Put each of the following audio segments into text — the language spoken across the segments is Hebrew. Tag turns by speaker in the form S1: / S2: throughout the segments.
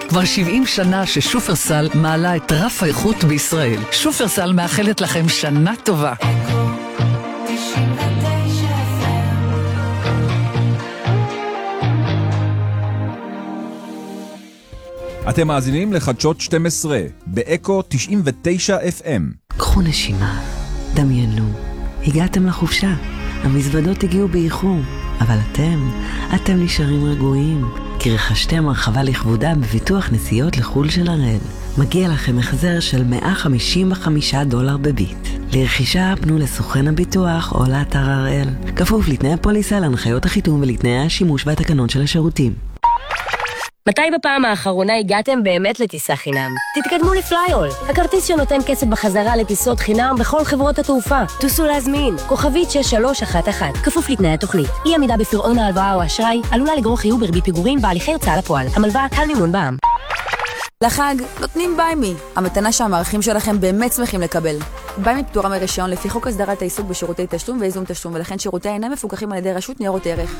S1: כבר 70 שנה ששופרסל מעלה את רף האיכות בישראל. שופרסל מאחלת לכם שנה טובה.
S2: אתם מאזינים לחדשות 12 באקו 99 FM.
S3: קחו נשימה, דמיינו, הגעתם לחופשה, המזוודות הגיעו באיחור, אבל אתם נשארים רגועים, כי רכשתם הרחבה לכבודה בביטוח נסיעות לחול של הראל. מגיע לכם החזר של $155 בביט. לרכישה פנו לסוכן הביטוח או לאתר הראל. כפוף לתנאי הפוליסה, להנחיות החיתום ולתנאי השימוש והתקנון של השירותים.
S4: מתי בפעם האחרונה הגעתם באמת לטיסה חינם? תתקדמו לפלייול, הכרטיס שנותן כסף בחזרה לטיסות חינם בכל חברות התעופה. תוסו להזמין, כוכבית 6311, כפוף לתנאי התוכנית. אי עמידה בפירעון ההלוואה או אשראי עלולה לגרור חיוב בריבית פיגורים בהליכי הוצאה לפועל. המלווה קל מימון בע"מ.
S5: לחג נותנים ביימי, המתנה שהמערכים שלכם באמת שמחים לקבל. ביימי פטורה מרישיון לפי חוק הסדרת העיסוק בשירותי תשלום וייזום תשלום, ולכן שירותיה אינם מפוקחים על ידי רשות ניירות ערך.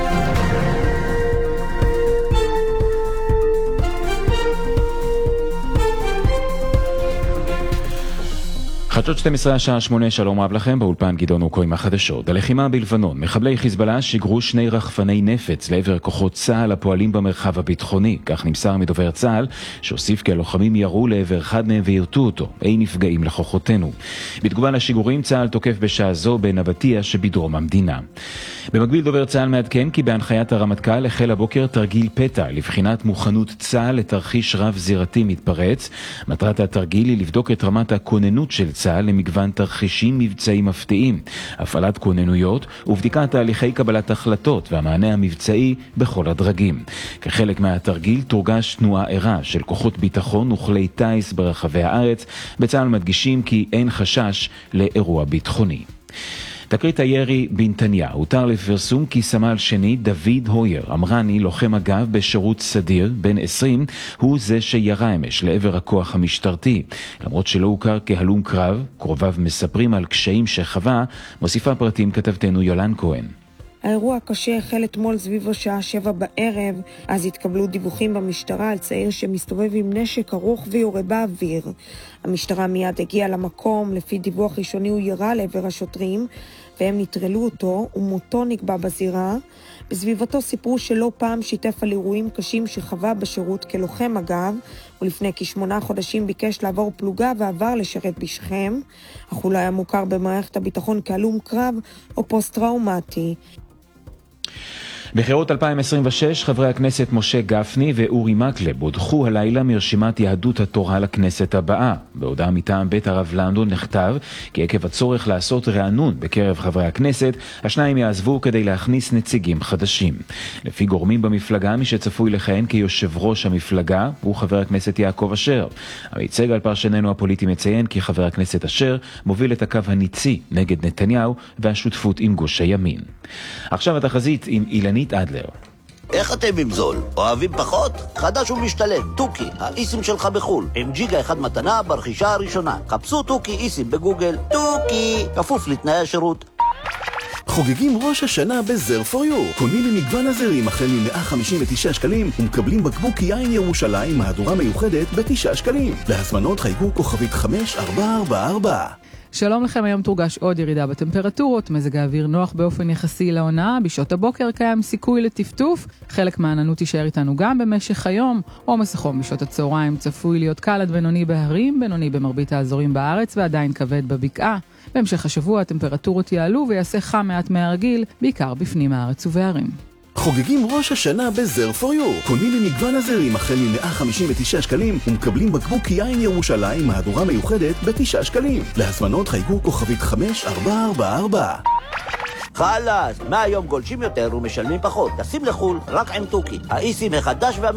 S6: חדשות 12 השעה 8, שלום רב לכם, באולפן גדעון אוקו עם החדשות. הלחימה בלבנון, מחבלי חיזבאללה שיגרו 2 רחפני נפץ לעבר כוחות צה"ל הפועלים במרחב הביטחוני. כך נמסר מדובר צה"ל, שהוסיף כי הלוחמים ירו לעבר אחד מהם וירתו אותו. אין נפגעים לכוחותינו. בתגובה לשיגורים, צה"ל תוקף בשעה זו בנבטיה שבדרום המדינה. במקביל דובר צה"ל מעדכן כי בהנחיית הרמטכ"ל החל הבוקר תרגיל פתע לבחינת מוכנות צה"ל לתרחיש רב זירתי מתפרץ. מטרת התרגיל היא לבדוק את רמת הכוננות של צה"ל למגוון תרחישים מבצעיים מפתיעים, הפעלת כוננויות ובדיקת תהליכי קבלת החלטות והמענה המבצעי בכל הדרגים. כחלק מהתרגיל תורגש תנועה ערה של כוחות ביטחון וכלי טייס ברחבי הארץ. בצה"ל מדגישים כי אין חשש לאירוע ביטחוני. תקרית הירי בנתניה, הותר לפרסום כי סמל שני דוד הויר, אמרני, לוחם אגב בשירות סדיר, בן 20, הוא זה שירה אמש לעבר הכוח המשטרתי. למרות שלא הוכר כהלום קרב, קרוביו מספרים על קשיים שחווה. מוסיפה פרטים כתבתנו יולן כהן.
S7: האירוע הקשה החל אתמול סביב השעה 7 בערב, אז התקבלו דיווחים במשטרה על צעיר שמסתובב עם נשק ארוך ויורה באוויר. המשטרה מיד הגיעה למקום, לפי דיווח ראשוני הוא ירה לעבר השוטרים, והם נטרלו אותו ומותו נקבע בזירה. בסביבתו סיפרו שלא פעם שיתף על אירועים קשים שחווה בשירות כלוחם אגב, ולפני כ8 חודשים ביקש לעבור פלוגה ועבר לשרת בשכם, אך הוא לא היה מוכר במערכת הביטחון כהלום קרב או פוסט-טראומטי.
S6: בחירות 2026 חברי הכנסת משה גפני ואורי מקלב הודחו הלילה מרשימת יהדות התורה לכנסת הבאה. בהודעה מטעם בית הרב לנדון נכתב כי עקב הצורך לעשות רענון בקרב חברי הכנסת, השניים יעזבו כדי להכניס נציגים חדשים. לפי גורמים במפלגה, מי שצפוי לכהן כיושב ראש המפלגה הוא חבר הכנסת יעקב אשר. המייצג על פרשננו הפוליטי מציין כי חבר הכנסת אשר מוביל את הקו הניצי נגד נתניהו והשותפות עם גוש הימין. עכשיו התחזית עם אילנית אדלר.
S8: איך אתם עם זול? אוהבים פחות? חדש ומשתלם, טוקי, האיסים שלך בחול, עם ג'יגה אחד מתנה ברכישה הראשונה. חפשו טוקי איסים בגוגל, טוקי, כפוף לתנאי השירות.
S9: חוגגים ראש השנה בזר פור יו. קונים ממגוון הזרים החל מ159 שקלים ומקבלים בקבוק יין ירושלים מהדורה מיוחדת ב9 שקלים. להזמנות חייגו כוכבית 5444.
S10: שלום לכם, היום תורגש עוד ירידה בטמפרטורות, מזג האוויר נוח באופן יחסי לעונה, בשעות הבוקר קיים סיכוי לטפטוף, חלק מהעננות יישאר איתנו גם במשך היום, עומס החום בשעות הצהריים צפוי להיות קל עד בינוני בהרים, בינוני במרבית האזורים בארץ ועדיין כבד בבקעה. בהמשך השבוע הטמפרטורות יעלו ויעשה חם מעט מהרגיל, בעיקר בפנים הארץ ובערים.
S9: חוגגים ראש השנה בזר פור יו. קונים ממגוון הזרים החל מ159 שקלים ומקבלים בקבוק יין ירושלים מהדורה מיוחדת ב9 שקלים. להזמנות חייגו כוכבית 5444.
S8: חלאס, מהיום גולשים יותר ומשלמים פחות. טסים לחול רק עם טוקי, האיסים החדש